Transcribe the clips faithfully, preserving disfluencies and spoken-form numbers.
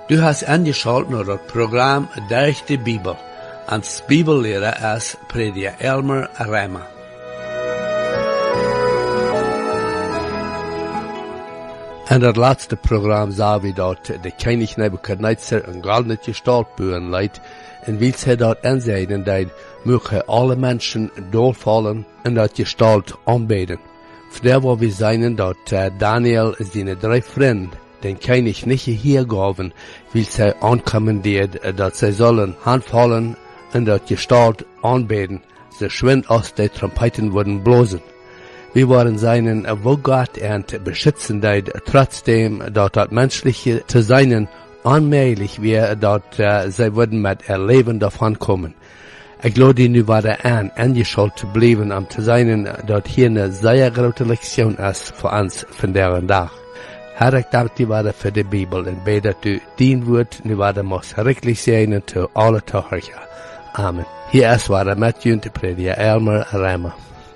Du hast angeschaltet naar het programma Durch de Bibel. Als Bibellehrer is prediker Elmer Reimer. In het laatste programma zagen we dat de koning Nebukadnezar een goldene gestalt boven leidt, en wil hij dat aanzien dat mogen alle mensen doorvallen en dat gestalt aanbeden. Vandaar waar we zijn dat uh, Daniel zijn drie vrienden den koning niet hier gaven, wil zij aankommandiert dat zij zullen handvallen en dat gestalt aanbeden, so schwind als de trompeten worden blozen. Wir waren seinen Wohlgott und beschützen, dat trotzdem dat dat menschliche zu seinen allmählich wir, dat uh, sie würden mit erleben davon kommen. Ich glaube, nu war der an, angeschaltet zu bleiben, um zu sein, dat hier eine sehr große Lektion ist für uns von deren Tag. Herr, ich danke dir weiter für die Bibel und bete, dass du dein Wort nu weiter muss richtig sein zu alle Töchter. Amen. Hier ist weiter mit Jünte Prediger Elmer Reimer.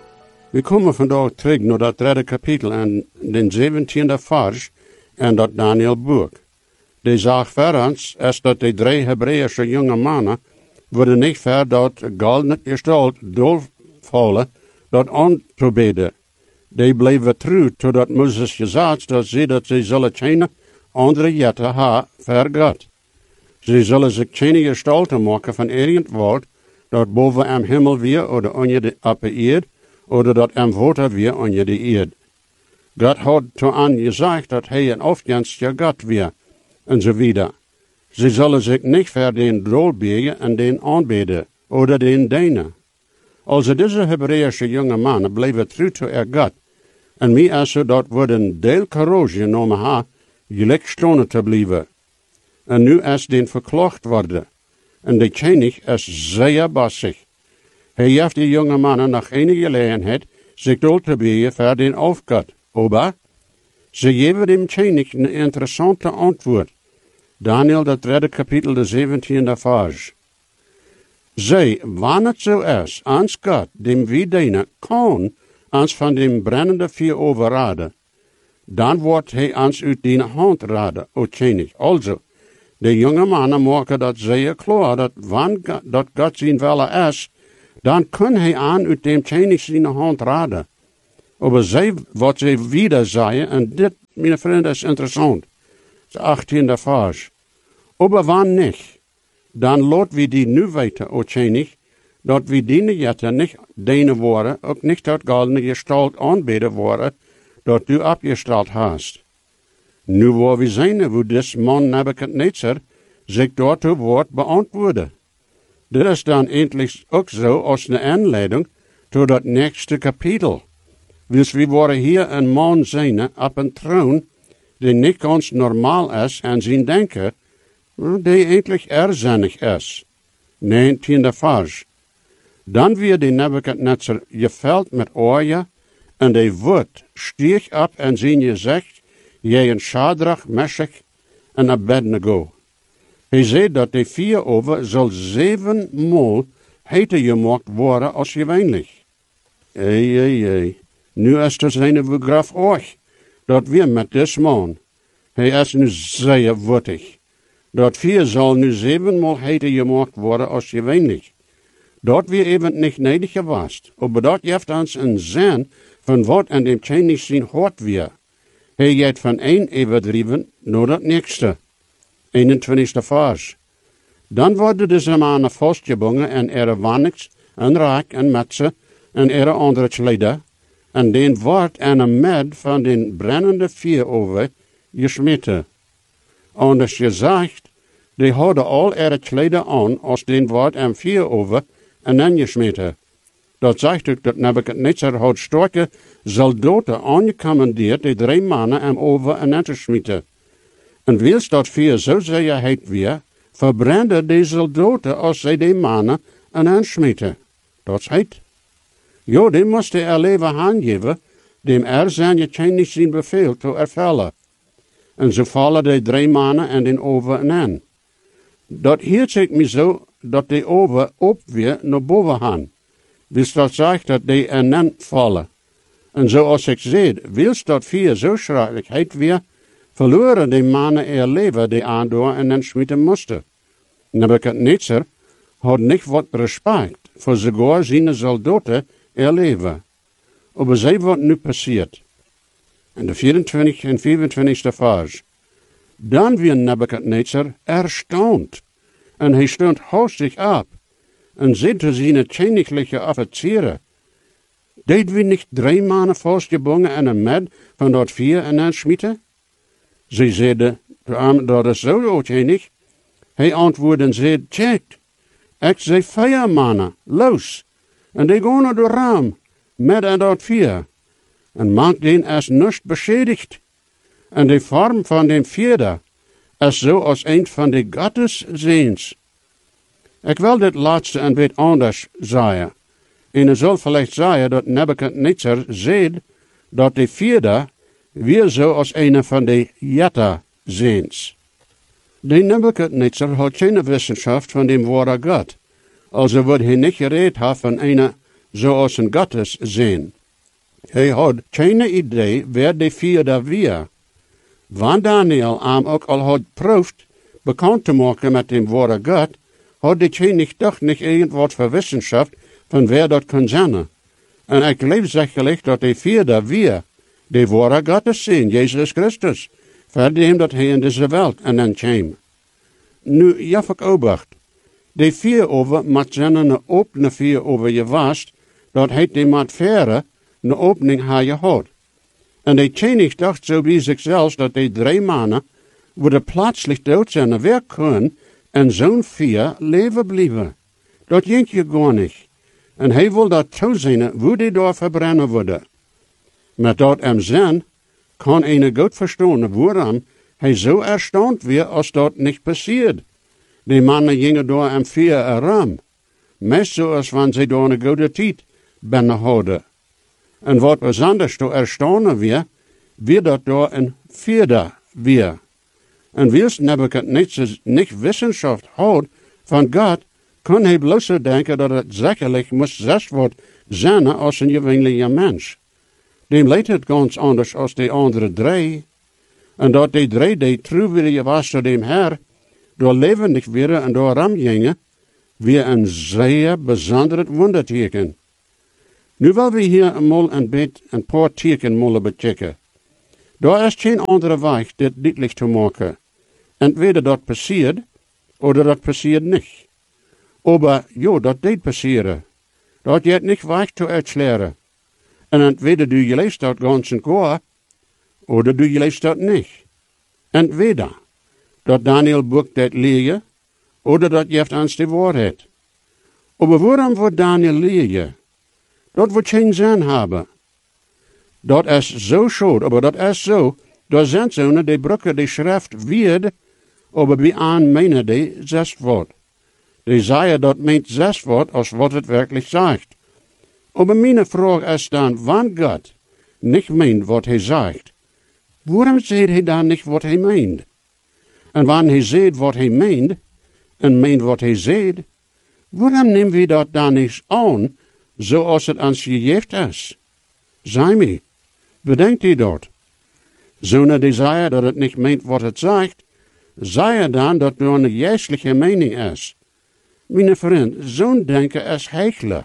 We komen vandaag terug naar dat derde kapitel en den zeventiende vers en dat Daniel boek. De zaak voor ons is dat de drie Hebreeuwse jonge mannen worden niet ver dat goldene gestalt doorvallen, dat aan te bidden. Die bleven trouw totdat Mozes gezegd dat ze dat ze zullen geen andere jette ha voor God. Ze zullen zich geen gestalten maken van irgend wat dat boven am hemel weer oder onder de upper eerd, oder dat am water weer onder de eerd. God had toen aan gezegd dat hij een afgangstje God weer, en zo wieder. Ze zullen zich niet voor den doorbiegen en den aanbidden, oder den dienen. Also deze Hebreeuwse jonge mannen bleven trouw to er God, en mij is zo dat worden deel corrosie genomen ha, gelijk stonen te blijven. En nu is den verklacht worden, en de koning is zeer bassig. Hij heeft die jonge mannen nog enige gelegenheid zich door te bieden voor den aufgod. Aber ze geven dem koning een interessante antwoord. Daniel, dat derde kapitel, de zeventiende vers. Zij, wanneer het zo is, ans God, dem wie dienen, kan ons van dem brennende vuur overraden, dan wordt hij ons uit die hand raden, o koning. Also, de jonge mannen maken dat zeer klaar, dat wanneer dat God zijn wille is, dan kan hij aan uit dem koning zijn hand raden. Maar zij, wat zij wieder zeiden, en dit, mijn vrienden, is interessant. De achttiende vers. Maar wanneer niet, dan laat we die nu weten, o koning, dat we die jette niet dienen worden, ook niet dat goldene gestalt aanbidden worden, dat u opgesteld hast. Nu waar we zijn, wo des man Nebukadnezar zich daartoe wordt beantwoorden. Dit is dan eindelijk ook zo als een aanleiding tot dat nächste kapitel. Dus we worden hier een man zijn op een troon, die niet ganz normaal is en zijn denken, die eindelijk erzinnig is. negentiende vers. Dan weer de Nebukadnezar geveld met oorje, en de woord stieg op en zijn gezicht, jeen Shadrach, Meshach en Abednego. Hij zei dat de vier over zal zevenmaal heter gemaakt worden als gewöhnlich. Ei, ei, ei. Nu is het zijn begraf ook, dat we met des man. Hij is nu zeer wuttig. Dat vier zal nu zevenmaal heter gemaakt worden als gewöhnlich. Dat we even niet nedig gewast, maar dat geeft ons een zin van wat in dem koning zijn hart weer. Hij gaat van een overdreven naar dat nächste. eenentwintigste vers. Dan worden deze mannen vastgebonden en er wannix en raak en metsen en er andere kleden, en den wordt en een med van den brennende vuur over gesmeten. Anders gezegd, die hadden al er kleden aan als den wordt en vuur over en dan gesmeten. Dat zegt ook dat Nebukadnezar had sterke soldaten aangecommandeerd die drie mannen hem over en aan te smeten. En wils dat vuur zo zeer heet weer, verbrandde de soldaten als zij de mannen en aansmeten. Dat is heet. Jo, die moesten er leven aangeven, dem er zijn koning zijn bevel te ervullen. En zo vallen de drie mannen en den over en aan. Dat hier zegt me zo, dat de over op weer naar boven gaan. Dus dat zegt dat die en aan vallen. En zoals ik zei, wils dat vuur zo schrikkelijk heet weer, verloren die mannen ihr leven die aandoor en dan schmieten moesten. Nebuchadnezzar had niet wat respect voor sogar zijn soldaten ihr leven. Aber zij wat nu passiert. In de vierentwintigste en vierentwintigste vers. Dan weer Nebuchadnezzar erstaunt. En hij stond haustig op. En zei zu zijn königliche Offizieren: deed we niet drie mannen vastgebonden en een med van dat vier en dan schmieten? Zij zeiden, dat is zo, o koning. Hij antwoordde en zei, check, ik zei vier mannen, los. En die gaan naar de raam, met en dat vier. En maakt den als niets beschädigt. En de vorm van den vierde is zo als een van de gottesziens. Ik wil dit laatste een beetje anders zeggen. En je zult vielleicht zeggen dat Nebuchadnezzar zei dat de vierde weer zo als een van de jetta-ziens. De Nebuchadnezzar had geen wetenschap van dem ware God, also wordt hij niet gereed hebben van een zoals een gotteszin. Hij had geen idee wer de vierde weer. Wanneer Daniel hem ook al had proefd bekend te maken met dem ware God, had de koning toch niet irgendwas voor wetenschap van wer dat kan zijn. En ik geloof zekerlijk dat de vierde weer de ware God is zijn, Jezus Christus, voor hem dat hij in deze wereld en dan kwam. Nu, ja, ik obacht. De vier over moet zijn een opene vier over je vast, dat hij de moet veren, een opening haar je had. En de koning dacht zo bij zichzelf dat de drie mannen worden plaatselijk dood zijn weer kunnen en zo'n vier leven blijven. Dat jink je gewoon niet. En hij wil dat toezien hoe die daar verbrennen worden. Met dat hem zijn, kan een goed verstaan waarom hij zo erstaunt weer als dat niet passiert. Die mannen gingen door hem vier ram. Meest zoals wanneer ze door een goede tijd binnenhouden. En wat besonders te erstaunen weer, weer dat door een vierde weer. En wils Nebuchadnezzar niet wetenschap houdt van God, kan hij bloos zo denken dat het zekerlijk moest zes wordt zijn als een gewöhnliche mens. Dem leidt het ganz anders als de andere drie. En dat die drie die trouw weer was door dem Herr, door levendig weer en door ram gingen, weer een zeer bijzonder wonderteken. Nu wil we hier eenmaal een beetje een paar teken moeten bechecken. Daar is geen andere weg dit duidelijk te maken. Entweder dat passiert, of dat passiert niet. Aber, jo, dat deed passeren. Dat je het niet weg te uitsleren. En entweder doe je leest dat ganz en klaar, of doe je leest dat niet. Entweder dat Daniel boek dat leer, of dat je hebt ans de waarheid. Aber waarom wordt Daniel leer? Dat wordt geen zin hebben. Dat is zo schoon, aber dat is zo. Daar zijn zonen die brukken de schrift weer, aber bij aan menen die zes wordt. Die zeggen dat meent zes wordt als wat het werkelijk zegt. Aber mijn vraag is dan, wanneer God niet meent wat hij zegt, waarom zegt hij dan niet wat hij meent? En wanneer hij zegt wat hij meent, en meent wat hij zegt, waarom nemen we dat dan niet aan, zoals het ons gegeven is? Zeg me, bedenkt u dat? Zonen die zeggen dat het niet meent wat het zegt, zeggen dan dat het een geestelijke mening is. Mijn vriend, zo'n denken is heikel.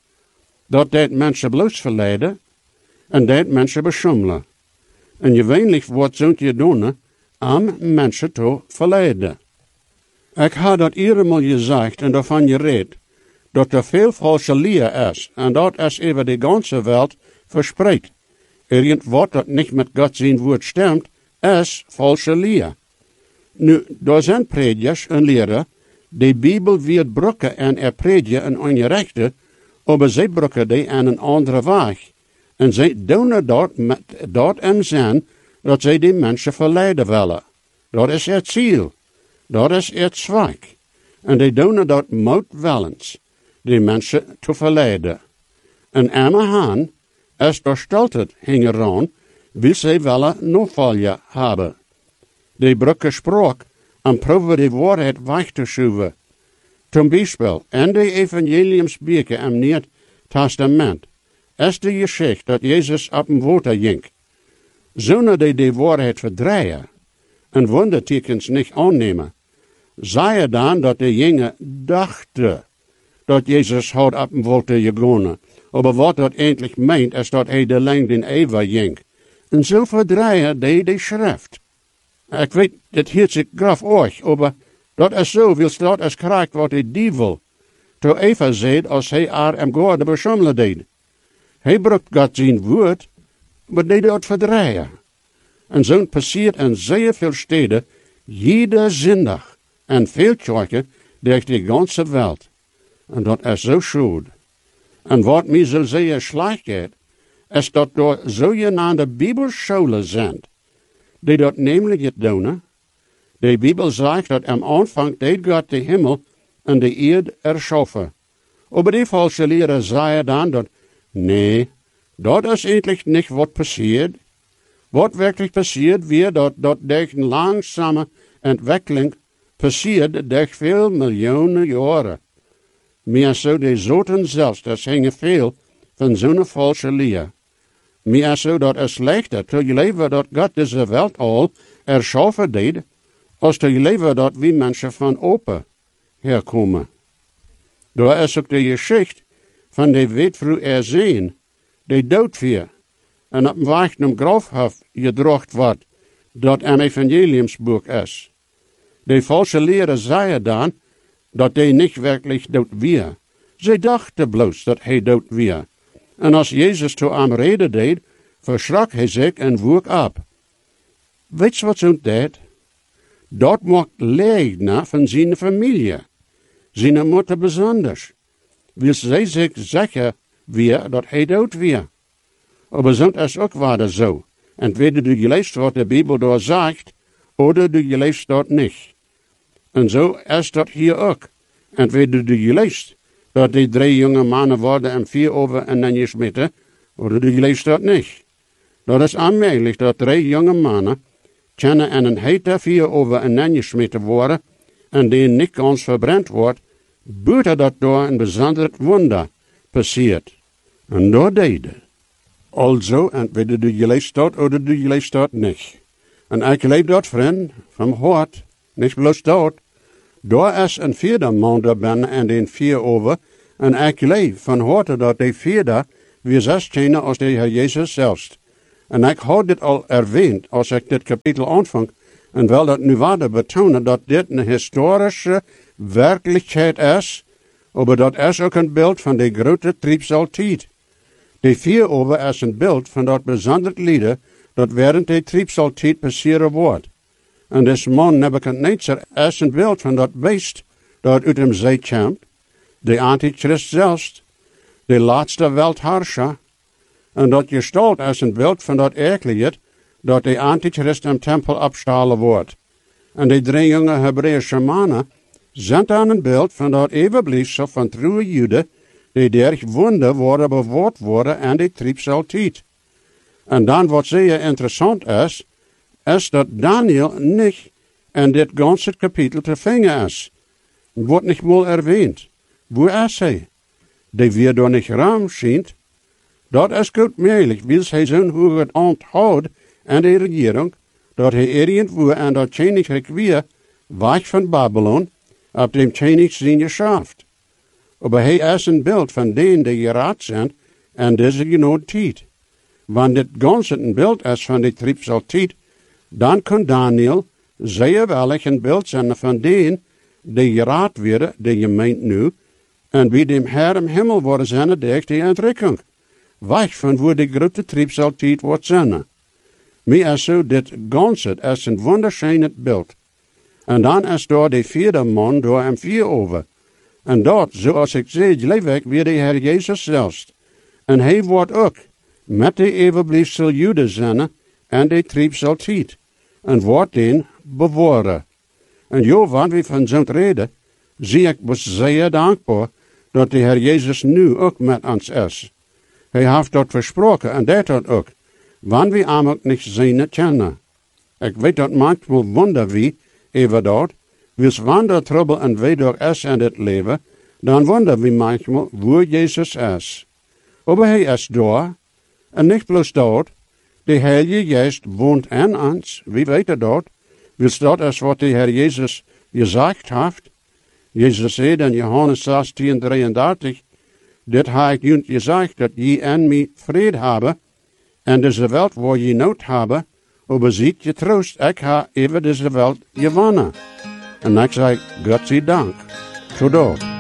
Dat deed mensen bloos verleiden en deed mensen beschummelen. En gewöhnlich wordt zo'n je doen om mensen te verleiden. Ik had dat eenmaal gezegd en daarvan gereed, dat er veel valse leer is en dat is over de ganze wereld verspreid. Irgendwas dat niet met God zijn woord stemt, is valse leer. Nu, daar zijn predikers en leren die Bibel weer brukken en er prediken en ongerechte, aber zij brukken die aan een andere weg. En zij doen dat met dat en zin dat zij die mensen verleiden willen. Dat is het ziel. Dat is het zwak. En die doen dat moedwillens, die mensen te verleiden. En Emma Haan is door steltet hingeraan, wil zij willen novalje hebben. Die brukken spraak en probeer de waarheid weg te schuiven. Zum Beispiel, in de evangeliumsbücher im Nieuw Testament is de geschichte dat Jezus op een water ging. Zonen die de waarheid verdraaien en wondertekens niet aannemen. Zei je dan dat de jongen dachten dat Jezus had op hem wilde gegaan. Maar wat dat eigenlijk meent, is dat hij de lijn in Eva ging. En zo verdreigen die de schrift. Ik weet, dit hield zich graf ooit, maar dat is zo, wil staat als krijgt wat de duivel. Toen Eva zei, als hij haar en God beschommelen deed. Hij brukt God zijn woord, maar deed dat verdreigen. En zo passiert in zeer veel steden, jede zondag, en veel kerken, door de ganze wereld. En dat is zo schuld. En wat mij zo zeer slecht gaat, is dat er zogenaamde bibelscholen zijn, die dat namelijk het doen. De Bibel zegt dat am Anfang deed God de hemel en de aarde erschaffen. Maar die valse leren zeiden dan dat, nee, dat is eigenlijk niet wat passiert. Wat wirklich passiert, weer dat, dat durch een langzame ontwikkeling passiert durch veel miljoenen jaren. Maar zo de zoten zelfs, dat hingen veel van zo'n valse leer. Maar zo dat is slechter te leven dat God deze wereld al erschaffen deed, als te leven dat wie mensen van open herkomen. Daar is ook de geschichte van de wetvrouw Erzeen, die doodvier, en op een weg naar grafhof gedrocht wordt, dat een evangeliumsboek is. De valse leren zeiden dan, dat hij niet werkelijk dood weer. Zij dachten bloos dat hij dood weer. En als Jezus toe aan reden deed, verschrak hij zich en woek op. Weet je wat zo'n deed? Dat maakt leegna van zijn familie. Zijn moeder besonders. Wil zij zich zeggen weer dat hij dood weer. Maar zo'n is ook waar zo. Entweder du geleest wat de Bibel daar zegt, oder du geleest dat niet. En zo is dat hier ook. Entweder du geleest dat die drie jonge mannen worden en vier over en dan gesmeten, oder du geleest dat niet. Dat is aanmerkelijk dat drie jonge mannen kennen en een heete vier over en dan gesmeten worden en die niet ganz verbrand wordt, buiten dat door een bijzonder wonder passiert. En dat deed. Also, entweder du geleest dat oder du geleest dat niet. En ik leef dat, vriend, van hart, niet bloos dat. Daar is een vierde man daar binnen en den vier over. En ik leef van harte dat de vierde weer zes kennen als de Heer Jezus zelfs. En ik had dit al erwähnt als ik dit kapitel aanvang. En wil dat nu waarde betonen dat dit een historische werkelijkheid is. Maar dat is ook een beeld van de grote triebsaltijd. De vier over is een beeld van dat bijzonder lieden dat während de triebsaltijd passeren wordt. En des man Nebuchadnezzar is een beeld van dat beest dat uit hem zee komt, de antichrist zelfs, de laatste weltherrscher. En dat gestalt is een beeld van dat erkelijkheid dat de antichrist im tempel opstalen wordt. En de drie jonge Hebreeuwse mannen zijn dan een beeld van dat evenbliefsel van trouwe Joden, die derg wunder worden bewoord worden en de triebsaltijd. En dan wat zeer interessant is, is dat Daniel niet in dit ganze kapitel te vinden is. Wordt niet wel erwähnt. Waar is hij? Die weer door niet raam schijnt. Dat is goed mogelijk, wil hij zo'n hoge onthoudt aan de regering, dat hij irgendwo aan dat koninkrijk weer, weg van Babylon, op dem koning zijn geschaft. Maar hij is een beeld van denen die geraad zijn en deze genoeg tijd. Wanneer dit ganze een beeld is van de triebsaltijd, dan kan Daniel zeer wellicht een beeld zijn van denen die geraad werden, die gemeent nu, en bij dem Heer im Himmel worden zijn durch die Entrückung. Weg van waar de grote triebsaltijd wordt zijn. Maar is zo, dit ganze is een wunderschönes beeld. En dan is door de vierde man door hem vier over. En dat, zoals ik zei, leef ik weer de Heer Jezus zelfs. En hij wordt ook met de evenbliefsel Joden zijn en de triebsaltijd. En wordt den beworen. En jo, want we van zo'n reden, zie ik zeer dankbaar dat de Heer Jezus nu ook met ons is. Hij heeft dat versproken en deed dat ook. Want we hem ook niet zijn kennen. Ik weet dat manchmal wonder wie, even dat, wils wanneer trouble en weedoor is in het leven, dan wonder we manchmal waar Jezus is. Maar hij is daar, en niet bloos dat, de Heilige Geest woont in ons, wie weet dat, Willst dat is wat de Heer Jezus gezegd heeft? Jezus zei in Johannes zestien, drieëndertig, dit heb ik jullie gezegd, dat je en mij vrede hebben, en deze welt waar je nood hebben, maar ziet je troost, ik ga even deze welt gewonnen. En ik zeg, God zij dank. Tot